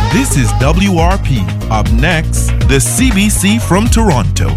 This is WRP. Up next, the CBC from Toronto.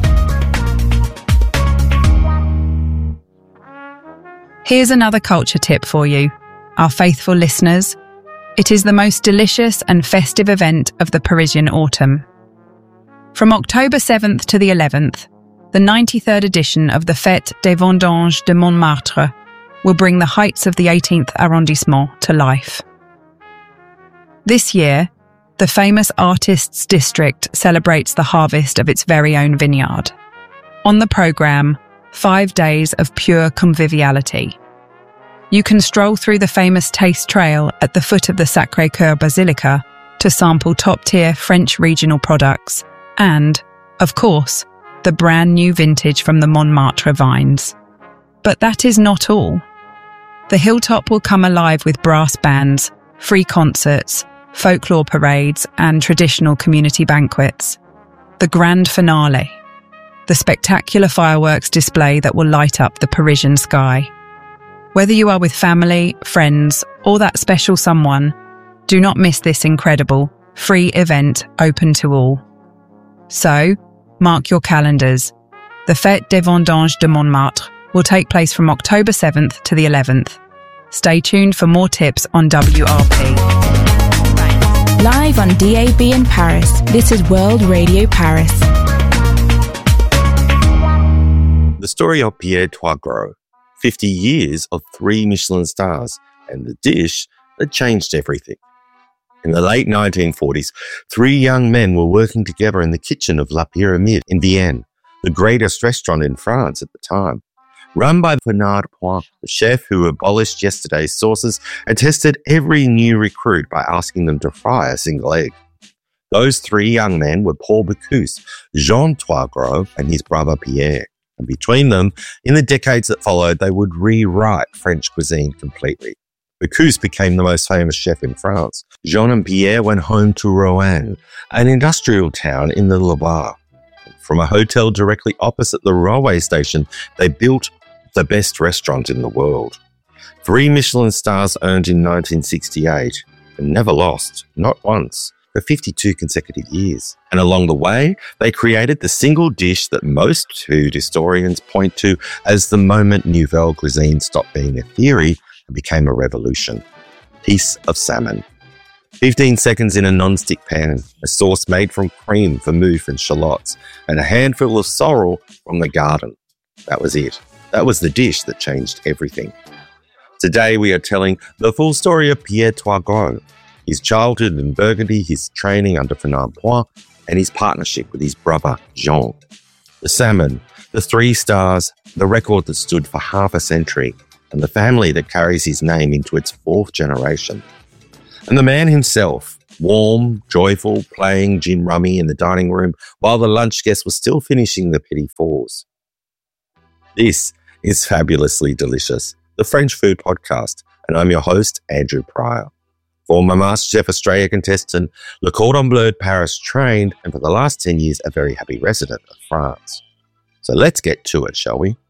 Here's another culture tip for you, our faithful listeners. It is the most delicious and festive event of the Parisian autumn. From October 7th to the 11th, the 93rd edition of the Fête des Vendanges de Montmartre will bring the heights of the 18th arrondissement to life. This year, the famous Artists' District celebrates the harvest of its very own vineyard. On the programme, 5 days of pure conviviality. You can stroll through the famous Taste Trail at the foot of the Sacré-Cœur Basilica to sample top-tier French regional products and, of course, the brand new vintage from the Montmartre vines. But that is not all. The hilltop will come alive with brass bands, free concerts, folklore parades, and traditional community banquets. The grand finale, the spectacular fireworks display that will light up the Parisian sky. Whether you are with family, friends, or that special someone, do not miss this incredible, free event open to all. So, mark your calendars. The Fête des Vendanges de Montmartre will take place from October 7th to the 11th. Stay tuned for more tips on WRP. Live on DAB in Paris, this is World Radio Paris. The story of Pierre Troisgros, 50 years of 3 Michelin stars, and the dish that changed everything. In the late 1940s, 3 young men were working together in the kitchen of La Pyramide in Vienne, the greatest restaurant in France at the time. Run by Bernard Point, the chef who abolished yesterday's sauces and tested every new recruit by asking them to fry a single egg. Those 3 young men were Paul Bocuse, Jean Troisgros, and his brother Pierre. And between them, in the decades that followed, they would rewrite French cuisine completely. Bocuse became the most famous chef in France. Jean and Pierre went home to Roanne, an industrial town in the Loire. From a hotel directly opposite the railway station, they built the best restaurant in the world. 3 Michelin stars earned in 1968 and never lost, not once, for 52 consecutive years. And along the way, they created the single dish that most food historians point to as the moment Nouvelle Cuisine stopped being a theory and became a revolution. Piece of salmon. 15 seconds in a non-stick pan, a sauce made from cream, vermouth and shallots, and a handful of sorrel from the garden. That was it. That was the dish that changed everything. Today we are telling the full story of Pierre Troisgros, his childhood in Burgundy, his training under Fernand Point, and his partnership with his brother Jean. The salmon, the 3 stars, the record that stood for half a century, and the family that carries his name into its 4th generation. And the man himself, warm, joyful, playing gin rummy in the dining room while the lunch guests were still finishing the petit fours. This is Fabulously Delicious, the French food podcast, and I'm your host, Andrew Pryor. Former MasterChef Australia contestant, Le Cordon Bleu Paris trained, and for the last 10 years, a very happy resident of France. So let's get to it, shall we?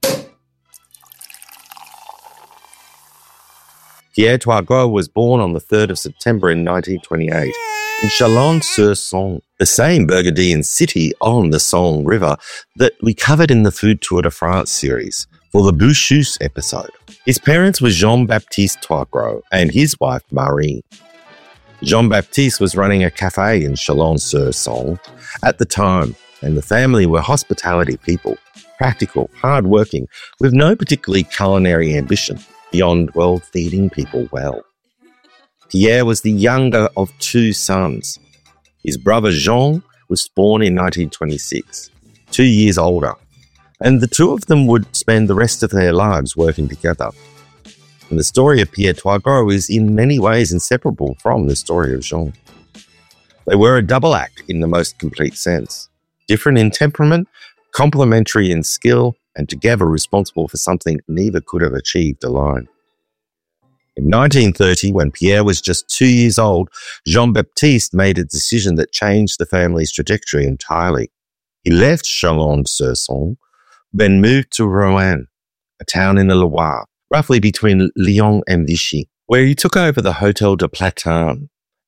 Pierre Troisgros was born on the 3rd of September in 1928 in Chalon-sur-Saône, the same Burgundian city on the Saône River that we covered in the Food Tour de France series for the Bouchus episode. His parents were Jean-Baptiste Troisgros and his wife Marie. Jean-Baptiste was running a cafe in Chalon-sur-Saône at the time, and the family were hospitality people, practical, hard-working, with no particularly culinary ambition beyond, well, feeding people well. Pierre was the younger of 2 sons. His brother Jean was born in 1926, 2 years older, and the 2 of them would spend the rest of their lives working together. And the story of Pierre Troisgros is in many ways inseparable from the story of Jean. They were a double act in the most complete sense, different in temperament, complementary in skill, and together responsible for something neither could have achieved alone. In 1930, when Pierre was just 2 years old, Jean-Baptiste made a decision that changed the family's trajectory entirely. He left Chalon-sur-Saône, then moved to Roanne, a town in the Loire, roughly between Lyon and Vichy, where he took over the Hôtel de Platane,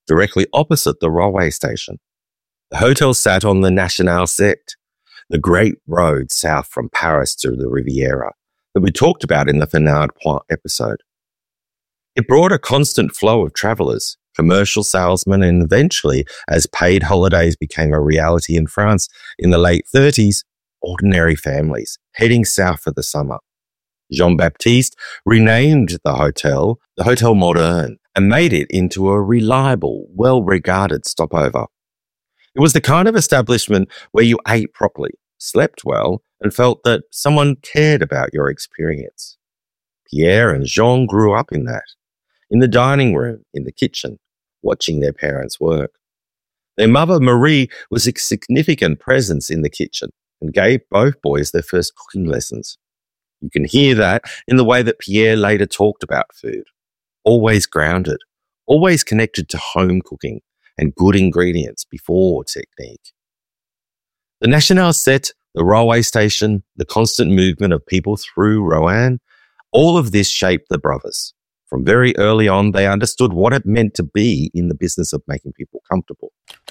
directly opposite the railway station. The hotel sat on the National 7, the great road south from Paris to the Riviera that we talked about in the Fernand Point episode. It brought a constant flow of travellers, commercial salesmen, and eventually, as paid holidays became a reality in France in the late 30s, ordinary families heading south for the summer. Jean-Baptiste renamed the Hotel Moderne, and made it into a reliable, well-regarded stopover. It was the kind of establishment where you ate properly, slept well, and felt that someone cared about your experience. Pierre and Jean grew up in that, in the dining room, in the kitchen, watching their parents work. Their mother, Marie, was a significant presence in the kitchen and gave both boys their first cooking lessons. You can hear that in the way that Pierre later talked about food. Always grounded, always connected to home cooking and good ingredients before technique. The National 7, the railway station, the constant movement of people through Roanne, all of this shaped the brothers. From very early on, they understood what it meant to be in the business of making people comfortable.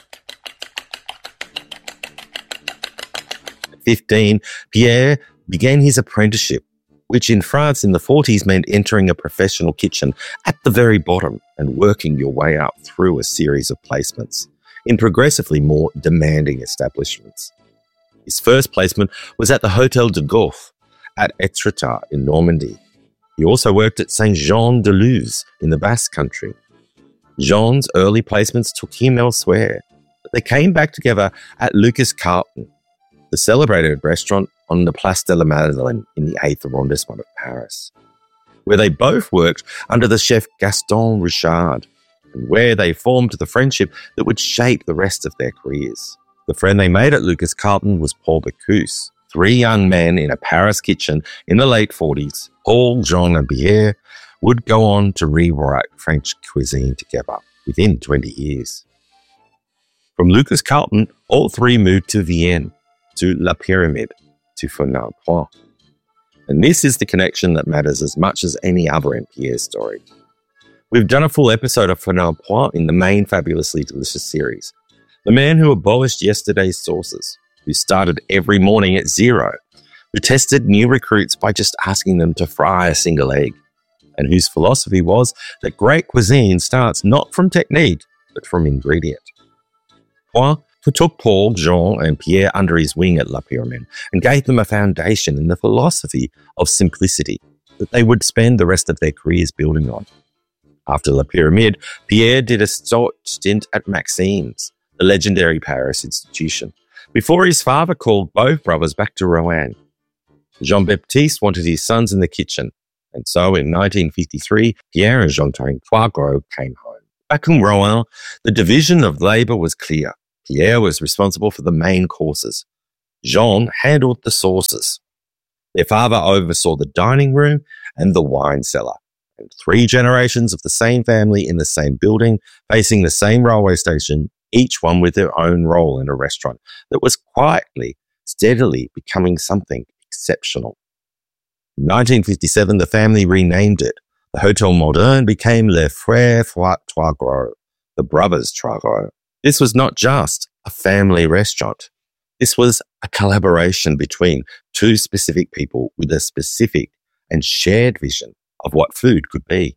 At 15, Pierre began his apprenticeship, which in France in the 40s meant entering a professional kitchen at the very bottom and working your way up through a series of placements in progressively more demanding establishments. His first placement was at the Hôtel de Goth at Étretat in Normandy. He also worked at Saint-Jean-de-Luz in the Basque Country. Jean's early placements took him elsewhere, but they came back together at Lucas Carton, the celebrated restaurant on the Place de la Madeleine in the 8th arrondissement of Paris, where they both worked under the chef Gaston Richard, and where they formed the friendship that would shape the rest of their careers. The friend they made at Lucas Carton was Paul Bocuse. 3 young men in a Paris kitchen in the late 40s, Paul, Jean and Pierre, would go on to rewrite French cuisine together within 20 years. From Lucas Carton, all 3 moved to Vienne, to La Pyramide, to Fernand Point. And this is the connection that matters as much as any other in Pierre's story. We've done a full episode of Fernand Point in the main Fabulously Delicious series. The man who abolished yesterday's sauces, who started every morning at 0, who tested new recruits by just asking them to fry a single egg, and whose philosophy was that great cuisine starts not from technique, but from ingredient. Point took Paul, Jean and Pierre under his wing at La Pyramide and gave them a foundation in the philosophy of simplicity that they would spend the rest of their careers building on. After La Pyramide, Pierre did a short stint at Maxime's, the legendary Paris institution, before his father called both brothers back to Roanne. Jean-Baptiste wanted his sons in the kitchen, and so in 1953, Pierre and Jean-Tony Poirgros came home. Back in Roanne, the division of labour was clear. Pierre was responsible for the main courses. Jean handled the sauces. Their father oversaw the dining room and the wine cellar, and 3 generations of the same family in the same building, facing the same railway station, each one with their own role in a restaurant that was quietly, steadily becoming something exceptional. In 1957, the family renamed it. The Hôtel Moderne became Les Frères Poirgros, the Brothers Poirgros. This was not just a family restaurant. This was a collaboration between 2 specific people with a specific and shared vision of what food could be.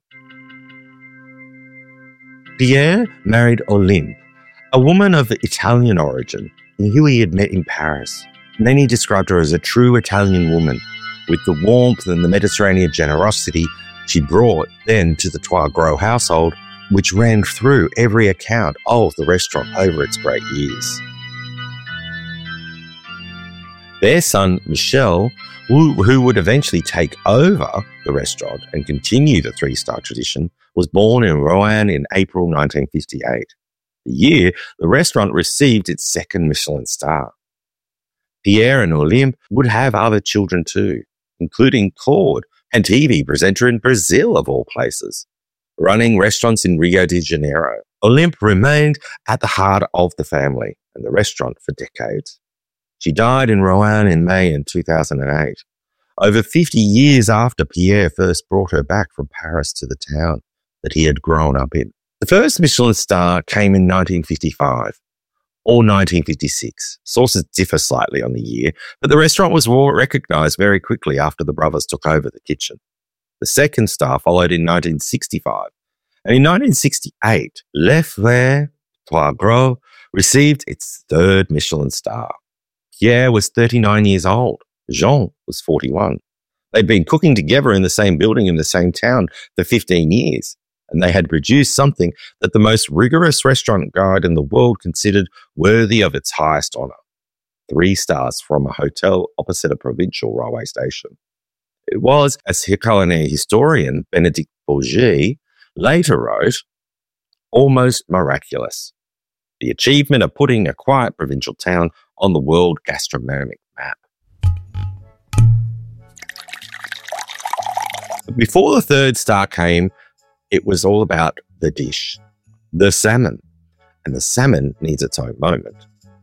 Pierre married Olympe, a woman of Italian origin who he had met in Paris. Many described her as a true Italian woman, with the warmth and the Mediterranean generosity she brought then to the Poirgros household, which ran through every account of the restaurant over its great years. Their son, Michel, who would eventually take over the restaurant and continue the 3-star tradition, was born in Roanne in April 1958, the year the restaurant received its 2nd Michelin star. Pierre and Olympe would have other children too, including Claude, a TV presenter in Brazil of all places, running restaurants in Rio de Janeiro. Olympe remained at the heart of the family and the restaurant for decades. She died in Roanne in May in 2008, over 50 years after Pierre first brought her back from Paris to the town that he had grown up in. The The first Michelin star came in 1955 or 1956. Sources differ slightly on the year, but the restaurant was recognised very quickly after the brothers took over the kitchen. The second star followed in 1965. And in 1968, Le Frère Trois Gros received its third Michelin star. Pierre was 39 years old. Jean was 41. They'd been cooking together in the same building in the same town for 15 years, and they had produced something that the most rigorous restaurant guide in the world considered worthy of its highest honour. 3 stars from a hotel opposite a provincial railway station. It was, as culinary historian Benedict Bourget later wrote, almost miraculous. The achievement of putting a quiet provincial town on the world gastronomic map. Before the third star came, it was all about the dish, the salmon. And the salmon needs its own moment.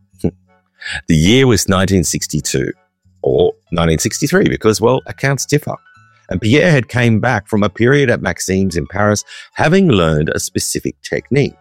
The year was 1962, or 1963, because, well, accounts differ. And Pierre had came back from a period at Maxime's in Paris, having learned a specific technique.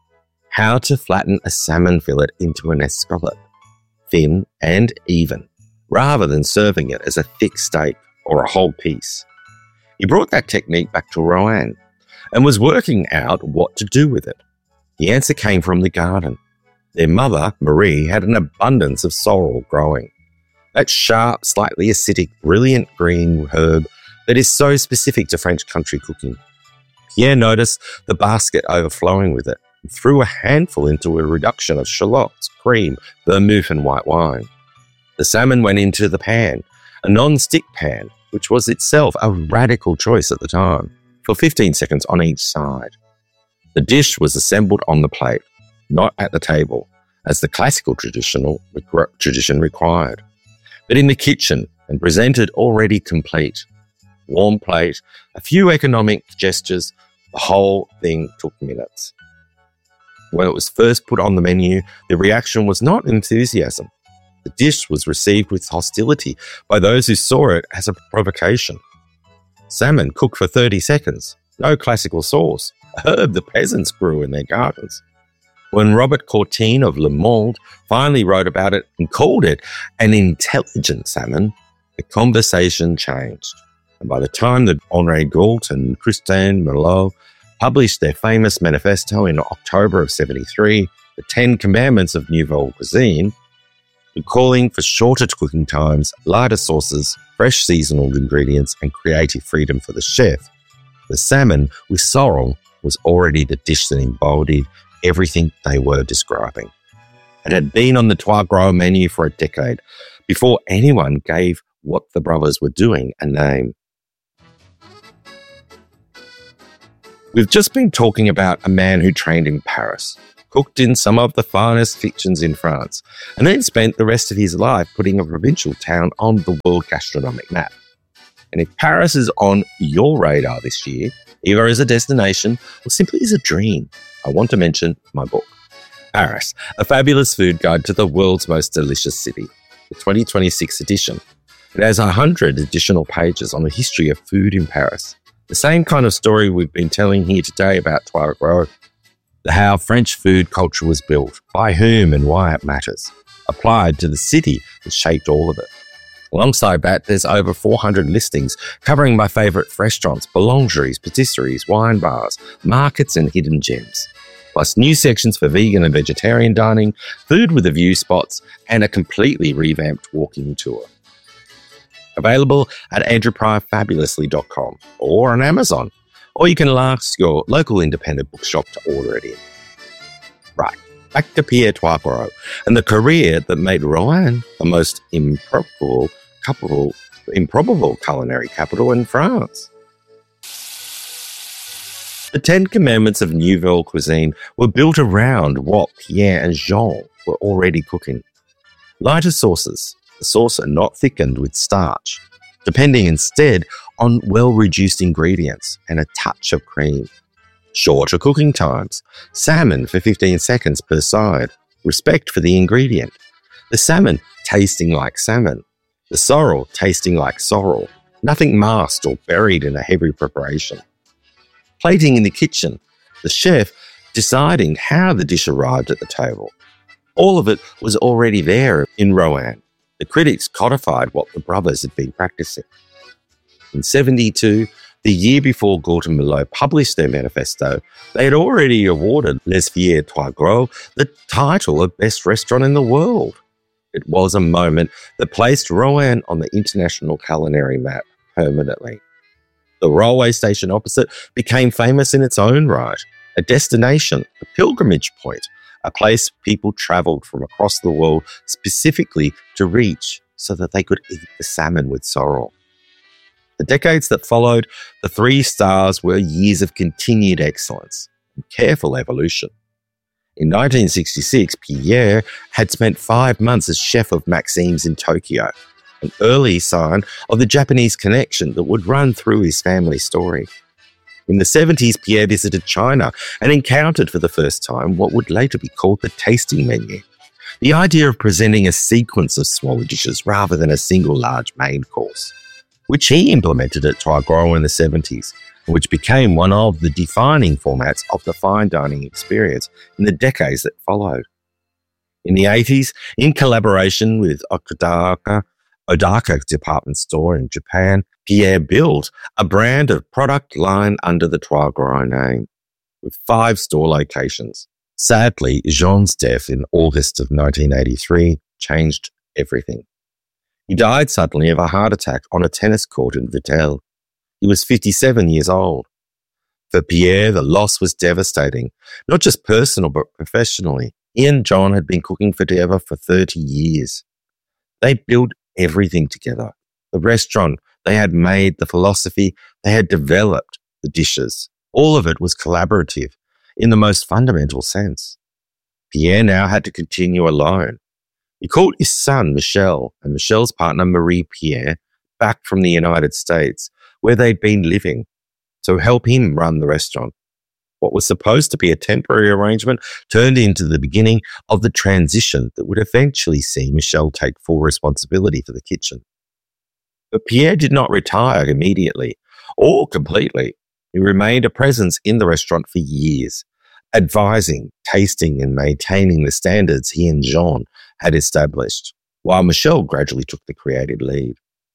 How to flatten a salmon fillet into an escalope, thin and even, rather than serving it as a thick steak or a whole piece. He brought that technique back to Roanne and was working out what to do with it. The answer came from the garden. Their mother, Marie, had an abundance of sorrel growing. That sharp, slightly acidic, brilliant green herb that is so specific to French country cooking. Pierre noticed the basket overflowing with it and threw a handful into a reduction of shallots, cream, vermouth and white wine. The salmon went into the pan, a non-stick pan, which was itself a radical choice at the time, for 15 seconds on each side. The dish was assembled on the plate, not at the table, as the classical tradition required, but in the kitchen and presented already complete. Warm plate, a few economic gestures, the whole thing took minutes. When it was first put on the menu, the reaction was not enthusiasm. The dish was received with hostility by those who saw it as a provocation. Salmon cooked for 30 seconds, no classical sauce, a herb the peasants grew in their gardens. When Robert Courtine of Le Monde finally wrote about it and called it an intelligent salmon, the conversation changed. And by the time that Henri Gault and Christine Merlot published their famous manifesto in October of 1973, the 10 Commandments of Nouvelle Cuisine, calling for shorter cooking times, lighter sauces, fresh seasonal ingredients, and creative freedom for the chef, the salmon with sorrel was already the dish that embodied everything they were describing. It had been on the Trois Gros menu for a decade before anyone gave what the brothers were doing a name. We've just been talking about a man who trained in Paris, cooked in some of the finest kitchens in France, and then spent the rest of his life putting a provincial town on the world gastronomic map. And if Paris is on your radar this year, either as a destination or simply as a dream, I want to mention my book, Paris, A Fabulous Food Guide to the World's Most Delicious City, the 2026 edition. It has 100 additional pages on the history of food in Paris. The same kind of story we've been telling here today about Trois Gros, how French food culture was built, by whom and why it matters, applied to the city that shaped all of it. Alongside that, there's over 400 listings covering my favourite restaurants, boulangeries, patisseries, wine bars, markets and hidden gems, plus new sections for vegan and vegetarian dining, food with a view spots, and a completely revamped walking tour. Available at andrewpryorfabulously.com or on Amazon, or you can ask your local independent bookshop to order it in. Right, back to Pierre Trois Gros and the career that made Roanne the most improbable culinary capital in France. The 10 Commandments of Nouvelle Cuisine were built around what Pierre and Jean were already cooking. Lighter sauces, the sauce are not thickened with starch, depending instead on well-reduced ingredients and a touch of cream. Shorter cooking times, salmon for 15 seconds per side, respect for the ingredient. The salmon tasting like salmon, the sorrel tasting like sorrel, nothing masked or buried in a heavy preparation. Plating in the kitchen, the chef deciding how the dish arrived at the table. All of it was already there in Roanne. The critics codified what the brothers had been practicing. In 1972, the year before Gordon Millot published their manifesto, they had already awarded Les Vieux Trois Gros the title of best restaurant in the world. It was a moment that placed Roanne on the international culinary map permanently. The railway station opposite became famous in its own right, a destination, a pilgrimage point, a place people travelled from across the world specifically to reach so that they could eat the salmon with sorrel. The decades that followed, the 3 stars were years of continued excellence and careful evolution. In 1966, Pierre had spent 5 months as chef of Maxime's in Tokyo, an early sign of the Japanese connection that would run through his family story. In the 70s, Pierre visited China and encountered for the first time what would later be called the tasting menu. The idea of presenting a sequence of smaller dishes rather than a single large main course, which he implemented at Trois Gros in the 70s, and which became one of the defining formats of the fine dining experience in the decades that followed. In the 80s, in collaboration with Odaka department store in Japan, Pierre built a brand of product line under the Trois Gros name, with 5 store locations. Sadly, Jean's death in August of 1983 changed everything. He died suddenly of a heart attack on a tennis court in Vittel. He was 57 years old. For Pierre, the loss was devastating, not just personal but professionally. He and John had been cooking together for 30 years. They built everything together. The restaurant, they had made the philosophy, they had developed the dishes. All of it was collaborative in the most fundamental sense. Pierre now had to continue alone. He called his son, Michel, and Michel's partner, Marie-Pierre, back from the United States, where they'd been living, to help him run the restaurant. What was supposed to be a temporary arrangement turned into the beginning of the transition that would eventually see Michel take full responsibility for the kitchen. But Pierre did not retire immediately or completely. He remained a presence in the restaurant for years, advising, tasting and maintaining the standards he and Jean had established, while Michel gradually took the creative lead.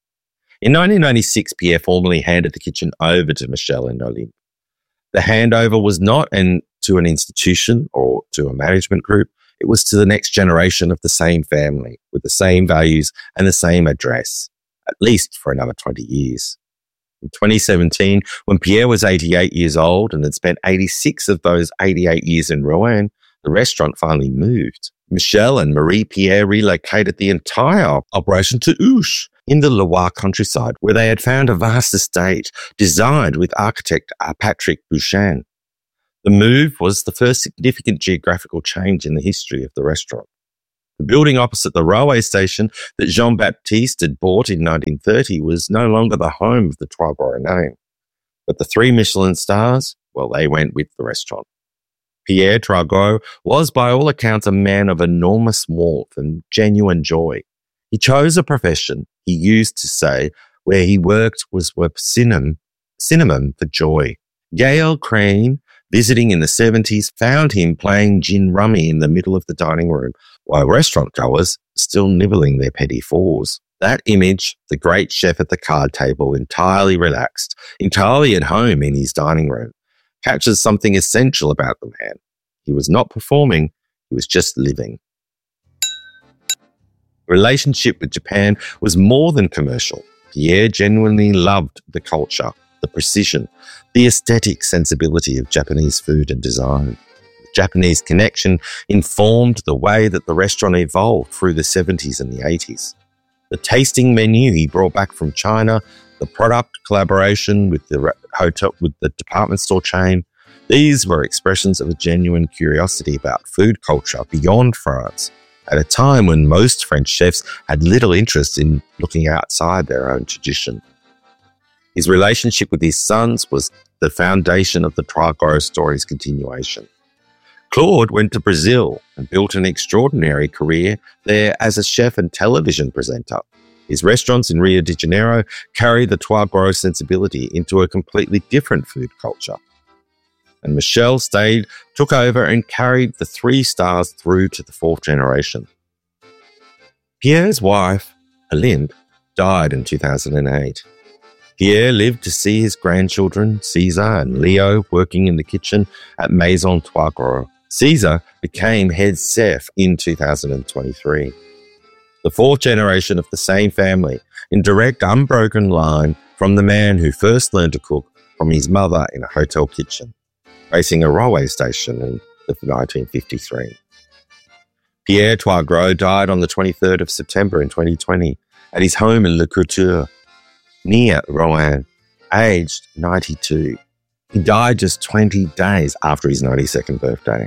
In 1996, Pierre formally handed the kitchen over to Michel and Olympe. The handover was not to an institution or to a management group. It was to the next generation of the same family, with the same values and the same address, at least for another 20 years. In 2017, when Pierre was 88 years old and had spent 86 of those 88 years in Roanne, the restaurant finally moved. Michel and Marie-Pierre relocated the entire operation to Ouche in the Loire countryside, where they had found a vast estate designed with architect Patrick Bouchan. The move was the first significant geographical change in the history of the restaurant. The building opposite the railway station that Jean-Baptiste had bought in 1930 was no longer the home of the Trois Gros name. But the 3 Michelin stars, well, they went with the restaurant. Pierre Trois Gros was, by all accounts, a man of enormous warmth and genuine joy. He chose a profession, he used to say, where he worked was synonym for joy. Gail Crane, visiting in the 70s, found him playing gin rummy in the middle of the dining room, while restaurant goers still nibbling their petits fours. That image, the great chef at the card table, entirely relaxed, entirely at home in his dining room, captures something essential about the man. He was not performing, he was just living. The relationship with Japan was more than commercial. Pierre genuinely loved the culture, the precision, the aesthetic sensibility of Japanese food and design. The Japanese connection informed the way that the restaurant evolved through the 70s and the 80s. The tasting menu he brought back from China, the product collaboration with the hotel, with the department store chain, these were expressions of a genuine curiosity about food culture beyond France, at a time when most French chefs had little interest in looking outside their own tradition. His relationship with his sons was the foundation of the Trois Gros story's continuation. Claude went to Brazil and built an extraordinary career there as a chef and television presenter. His restaurants in Rio de Janeiro carry the Trois Gros sensibility into a completely different food culture. and Michel stayed, took over and carried the 3 stars through to the 4th generation. Pierre's wife, Olympe, died in 2008. Pierre lived to see his grandchildren, César and Leo, working in the kitchen at Maison Trois Gros. César became head chef in 2023. The 4th generation of the same family, in direct, unbroken line from the man who first learned to cook from his mother in a hotel kitchen, facing a railway station in 1953. Pierre Trois Gros died on the 23rd of September in 2020 at his home in Le Couture, near Rouen, aged 92. He died just 20 days after his 92nd birthday.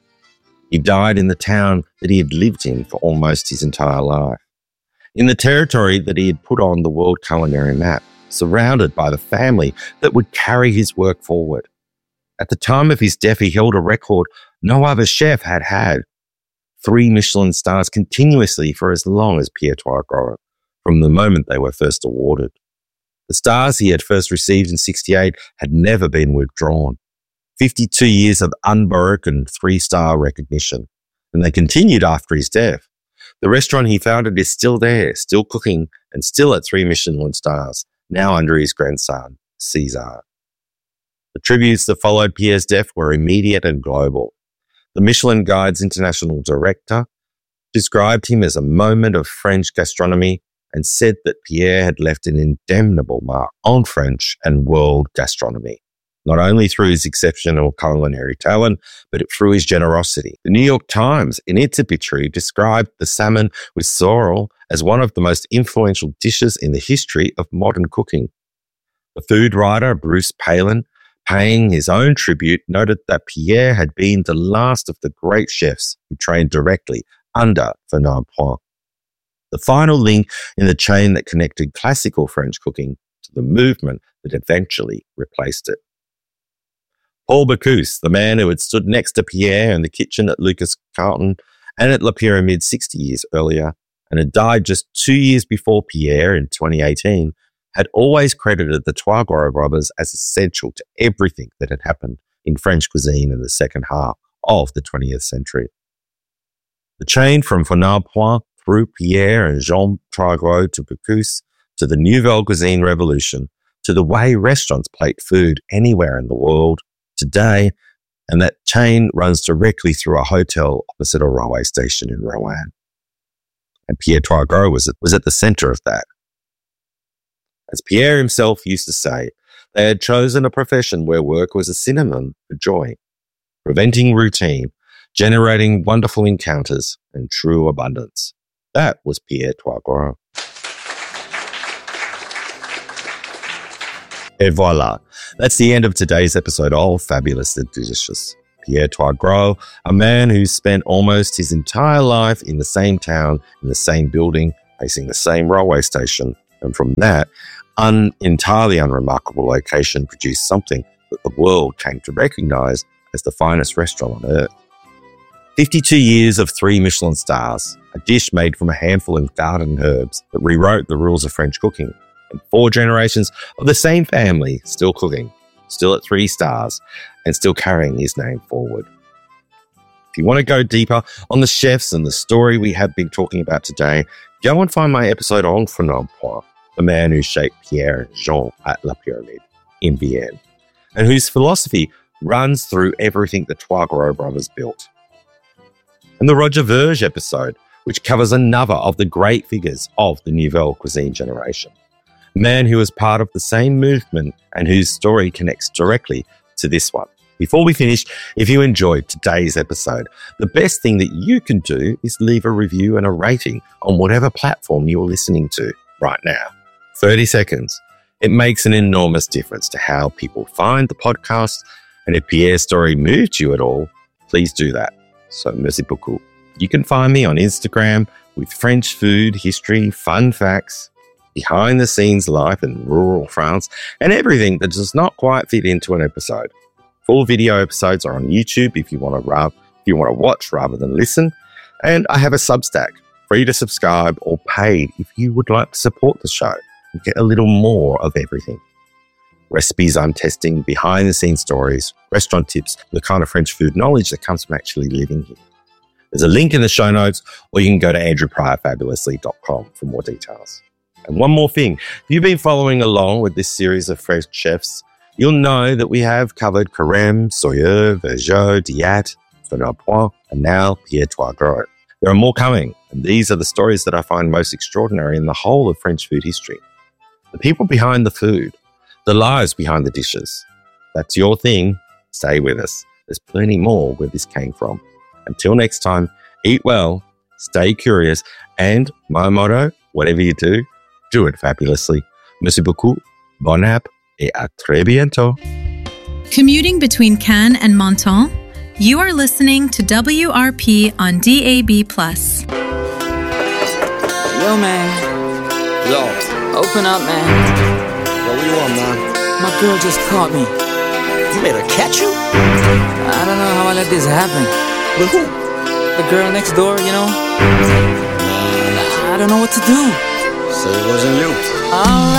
He died in the town that he had lived in for almost his entire life, in the territory that he had put on the world culinary map, surrounded by the family that would carry his work forward. At the time of his death, he held a record no other chef had had: 3 Michelin stars continuously for as long as Pierre Trois Gros, from the moment they were first awarded. The stars he had first received in 1968 had never been withdrawn. 52 years of unbroken 3-star recognition, and they continued after his death. The restaurant he founded is still there, still cooking, and still at 3 Michelin stars, now under his grandson, César. The tributes that followed Pierre's death were immediate and global. The Michelin Guide's international director described him as a moment of French gastronomy and said that Pierre had left an indelible mark on French and world gastronomy, not only through his exceptional culinary talent, but through his generosity. The New York Times, in its obituary, described the salmon with sorrel as one of the most influential dishes in the history of modern cooking. The food writer Bruce Palin, paying his own tribute, noted that Pierre had been the last of the great chefs who trained directly under Fernand Point, the final link in the chain that connected classical French cooking to the movement that eventually replaced it. Paul Bocuse, the man who had stood next to Pierre in the kitchen at Lucas Carlton and at La Pyramide 60 years earlier, and had died just 2 years before Pierre in 2018, had always credited the Trois Gros brothers as essential to everything that had happened in French cuisine in the second half of the 20th century. The chain from Fernand Point through Pierre and Jean Trois Gros to Bocuse, to the Nouvelle Cuisine Revolution, to the way restaurants plate food anywhere in the world today, and that chain runs directly through a hotel opposite a railway station in Rouen. And Pierre Trois Gros was at the centre of that. As Pierre himself used to say, they had chosen a profession where work was a synonym for joy, preventing routine, generating wonderful encounters and true abundance. That was Pierre Trois Gros. Et voila, that's the end of today's episode of Fabulous and Delicious. Pierre Trois Gros, a man who spent almost his entire life in the same town, in the same building, facing the same railway station, and from that entirely unremarkable location produced something that the world came to recognise as the finest restaurant on earth. 52 years of 3 Michelin stars, a dish made from a handful of garden herbs that rewrote the rules of French cooking, and 4 generations of the same family still cooking, still at 3 stars, and still carrying his name forward. If you want to go deeper on the chefs and the story we have been talking about today, go and find my episode on Fernand Point, the man who shaped Pierre and Jean at La Pyramide in Vienne, and whose philosophy runs through everything the Trois Gros brothers built. And the Roger Verge episode, which covers another of the great figures of the Nouvelle Cuisine generation, a man who was part of the same movement and whose story connects directly to this one. Before we finish, if you enjoyed today's episode, the best thing that you can do is leave a review and a rating on whatever platform you're listening to right now. 30 seconds. It makes an enormous difference to how people find the podcast, and if Pierre's story moved you at all, please do that. So merci beaucoup. You can find me on Instagram with French food, history, fun facts, behind the scenes life in rural France, and everything that does not quite fit into an episode. Full video episodes are on YouTube if you want to watch rather than listen. And I have a Substack, free to subscribe or paid if you would like to support the show and get a little more of everything. recipes I'm testing, behind the scenes stories, restaurant tips, the kind of French food knowledge that comes from actually living here. There's a link in the show notes, or you can go to andrewpryorfabulously.com for more details. And one more thing, if you've been following along with this series of French chefs, you'll know that we have covered Carême, Soyer, Vergeot, Diat, Fernand Point, and now Pierre Troisgros. There are more coming, and these are the stories that I find most extraordinary in the whole of French food history. The people behind the food, the lives behind the dishes. That's your thing. Stay with us. There's plenty more where this came from. Until next time, eat well, stay curious, and my motto, whatever you do it fabulously. Merci beaucoup, bon app, et à très bientôt. Commuting between Cannes and Menton, you are listening to WRP on DAB+. Yo, man. Yo. Open up, man. Yo, what you want, man? My girl just caught me. You made her catch you? I don't know how I let this happen. With who? The girl next door, you know? I don't know what to do. So it wasn't you. Alright.